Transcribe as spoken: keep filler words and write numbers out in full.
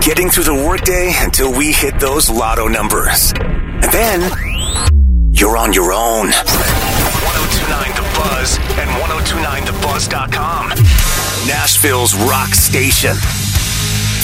getting through the workday until we hit those lotto numbers. And then you're on your own. one oh two point nine The Buzz and ten twenty-nine the buzz dot com. Nashville's rock station.